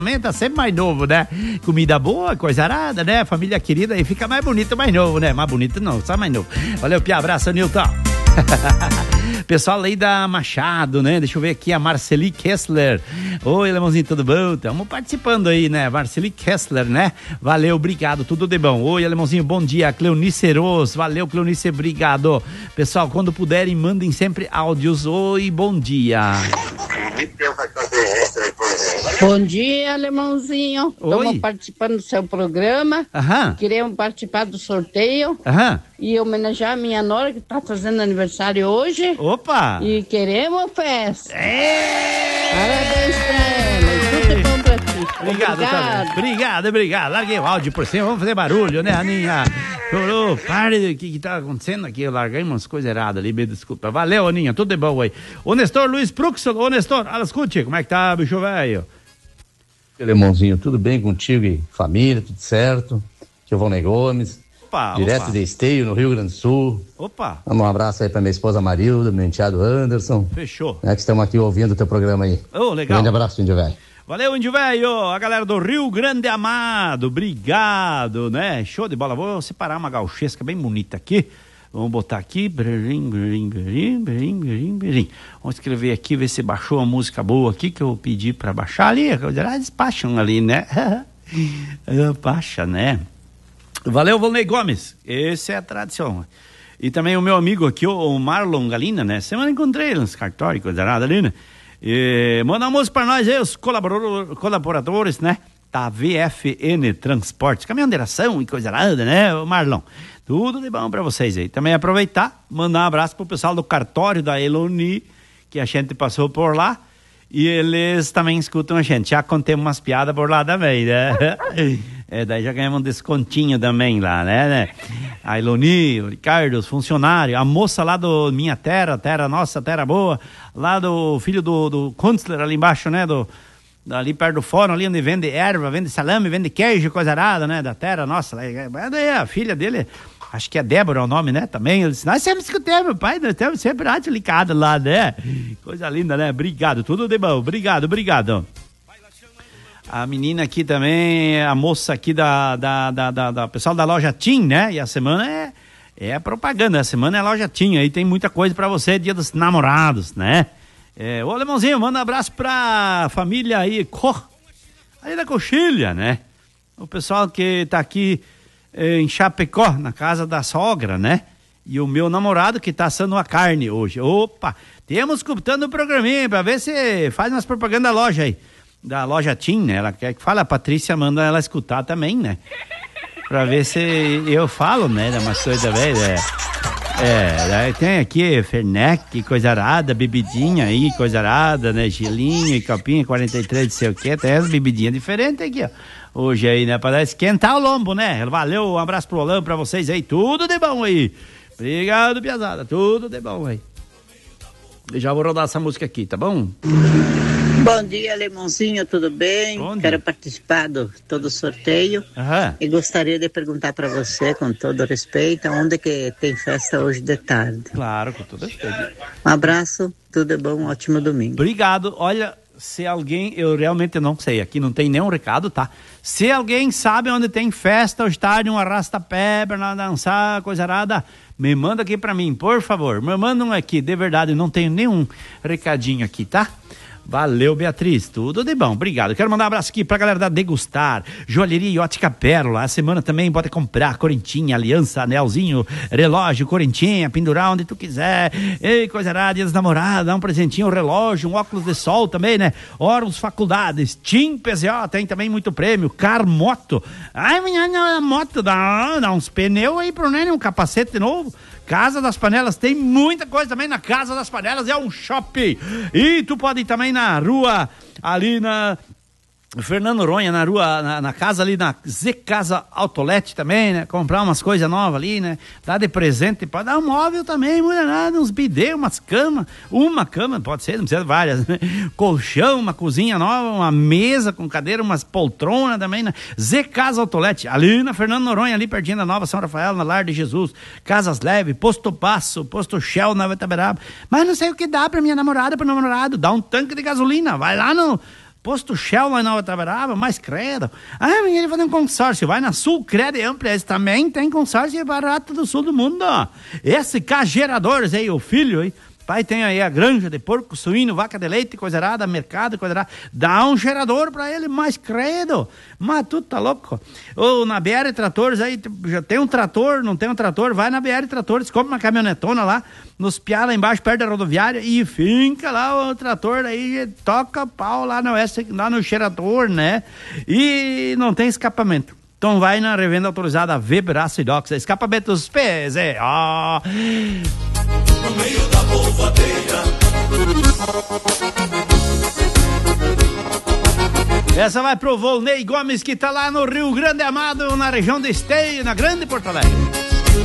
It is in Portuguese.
Tá sempre mais novo, né? Comida boa, coisa arada, né? Família querida aí fica mais bonito, mais novo, né? Mais bonito não, só mais novo. Valeu, Pia, abraço, Nilton. Pessoal aí da Machado, né? Deixa eu ver aqui a Marceli Kessler. Oi, Alemãozinho, tudo bom? Estamos participando aí, né? Marceli Kessler, né? Valeu, obrigado, tudo de bom. Oi, Alemãozinho, bom dia. Cleonice Ros, valeu, Cleonice, obrigado. Pessoal, quando puderem, mandem sempre áudios. Oi, bom dia. Bom dia, Alemãozinho. Estamos participando do seu programa. Queremos participar do sorteio. E homenagear a minha nora que está fazendo aniversário hoje. Opa! E queremos festa. Parabéns pra ela. Tudo bom pra ti. Obrigado. Larguei o áudio por cima, vamos fazer barulho, né, Aninha? Chorou, pare, o que tá acontecendo aqui? Eu larguei umas coisas erradas ali, me desculpa. Valeu, Aninha, tudo de bom aí. Ô, Nestor Luiz Pruxel, ô, Nestor, escute, como é que tá, bicho velho? Alemãozinho, tudo bem contigo e família, tudo certo? Giovanni Gomes, direto de Esteio, no Rio Grande do Sul. Manda um abraço aí pra minha esposa Marilda, meu enteado Anderson. Fechou. Que estamos aqui ouvindo o teu programa aí. Legal. Grande abraço, Índio Velho. Valeu, Índio Velho, a galera do Rio Grande Amado, obrigado, né? Show de bola, vou separar uma gauchesca bem bonita aqui. Vamos botar aqui, vamos escrever aqui, ver se baixou uma música boa aqui que eu pedi pra baixar ali, despacham ali, né? Baixa, né? Valeu, Volney Gomes, esse é a tradição. E também o meu amigo aqui, o Marlon Galina, né? Semana encontrei ele nos cartórios, coisa nada ali, né? Manda uma música pra nós aí, os colaboradores, né? Da VFN Transportes, caminhoneiração e coisa nada, né, Marlon? Tudo de bom pra vocês aí. Também aproveitar, mandar um abraço pro pessoal do cartório da Eloni, que a gente passou por lá, e eles também escutam a gente. Já contei umas piadas por lá também, né? Daí já ganhamos um descontinho também lá, né? A Eloni, o Ricardo, os funcionários, a moça lá do Minha Terra, Terra Nossa, Terra Boa, lá do filho do Kunstler ali embaixo, né? Ali perto do fórum, ali onde vende erva, vende salame, vende queijo, coisa arada, né? Da Terra Nossa. Daí a filha dele, acho que é Débora o nome, né? Também, ele disse, nós sempre escutamos, meu pai, nós estamos sempre ligado lá, né? Coisa linda, né? Obrigado, tudo de bom, obrigado. A menina aqui também, a moça aqui da pessoal da loja TIM, né? E a semana é propaganda, a semana é loja TIM, aí tem muita coisa pra você, dia dos namorados, né? Ô, Alemãozinho, manda um abraço pra família aí, aí da Coxilha, né? O pessoal que tá aqui em Chapecó, na casa da sogra, né? E o meu namorado que tá assando a carne hoje. Opa, temos escutando o programinha pra ver se faz umas propagandas da loja aí. Da loja TIM, né? Ela quer que fale, a Patrícia manda ela escutar também, né? Pra ver se eu falo, né? Da umas coisas, velho, daí tem aqui Fernec, coisa arada, bebidinha aí, coisa arada, né? Gelinho e copinha, 43, não sei o que, tem as bebidinhas diferentes aqui, ó. Hoje aí, né? Pra esquentar o lombo, né? Valeu, um abraço pro Olão, pra vocês aí, tudo de bom aí. Obrigado, piazada, tudo de bom aí. Já vou rodar essa música aqui, tá bom? Bom dia, Alemãozinho, tudo bem? Quero participar do todo o sorteio e gostaria de perguntar para você, com todo respeito, onde que tem festa hoje de tarde? Claro, com todo respeito. Um abraço, tudo bom, um ótimo domingo. Obrigado, olha, se alguém, eu realmente não sei, aqui não tem nenhum recado, tá? Se alguém sabe onde tem festa hoje tarde, um arrasta-pé pra dançar, coisa arada, me manda aqui pra mim, por favor, me manda um aqui, de verdade, não tenho nenhum recadinho aqui, tá? Valeu, Beatriz, tudo de bom, obrigado. Quero mandar um abraço aqui pra galera da Degustar, Joalheria e Ótica Pérola. A semana também pode comprar correntinha, aliança, anelzinho, relógio, correntinha, pendurar onde tu quiser. Ei, coisa arada, dia dos namorados, dá um presentinho, um relógio, um óculos de sol também, né? Órgãos, faculdades, TIM PZO, tem também muito prêmio, Carmoto. Ai, menina, moto, dá uns pneus aí pro Nene, um capacete novo. Casa das Panelas, tem muita coisa também na Casa das Panelas, é um shopping. E tu pode ir também na rua, ali na Fernando Noronha, na rua, na casa ali, na Z Casa Outlet também, né? Comprar umas coisas novas ali, né? Dar de presente, pode dar um móvel também, muda nada, uns bidê, umas camas, uma cama, pode ser, não precisa de várias, né? Colchão, uma cozinha nova, uma mesa com cadeira, umas poltronas também, né? Z Casa Outlet, ali na Fernando Noronha, ali pertinho da Nova São Rafael, na Lar de Jesus, Casas Leve, Posto Passo, Posto Shell, Nova Itaberaba. Mas não sei o que dá pra minha namorada, pro namorado, dá um tanque de gasolina, vai lá no Posto Shell lá em Nova Tabaraba, mas credo. Ah, ele vai fazer um consórcio. Vai na Sul Credo e Ampla, eles também tem consórcio barato do sul do mundo. SK Geradores aí, o filho aí. Pai tem aí a granja de porco, suíno, vaca de leite, coisa errada, mercado, coisa errada. Dá um gerador pra ele, mas credo. Mas tu tá louco. Ou na BR Tratores aí, já tem um trator, não tem um trator, vai na BR Tratores, compra uma caminhonetona lá, nos piá lá embaixo, perto da rodoviária, e finca lá o trator aí, toca pau lá no gerador, né? E não tem escapamento. Então vai na revenda autorizada Weber Acidox, escapamento dos pés, no meio da polvadeira. Essa vai pro Volney Gomes, que tá lá no Rio Grande Amado, na região de Esteio, na Grande Porto Alegre.